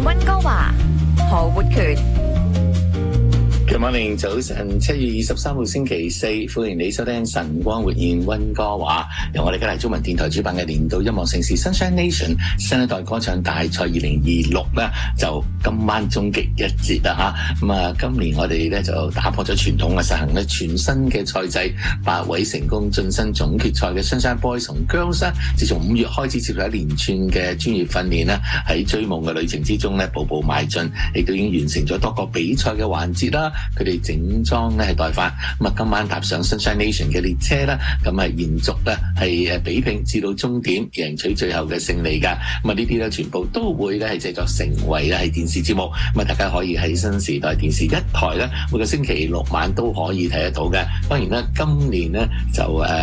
溫哥華，何活權。 Good morning，早晨，7月23號星期四，歡迎你收聽晨光活現溫哥華，由我哋加拿大中文電台主辦嘅年度音樂盛事 Sunshine Nation 新一代歌唱大賽2026咧，就今晚終極一節啦吓。咁啊，今年我哋咧就打破咗傳統嘅，實行咧全新嘅賽制，8位成功晉身總決賽嘅 Sunshine Boys 同 Girls 自從5月開始接受一連串嘅專業訓練啦，喺追夢嘅旅程之中咧，步步邁進，亦都已經完成咗多個比賽嘅環節啦。佢哋整裝咧係待發，咁啊今晚踏上 Sunshine Nation 嘅列車啦，咁啊延續咧係比拼至到終點，贏取最後嘅勝利㗎。咁啊呢啲咧全部都會咧係製作成為咧係電視節目，咁啊大家可以喺新時代電視一台咧每個星期六晚都可以睇得到嘅。當然啦，今年咧就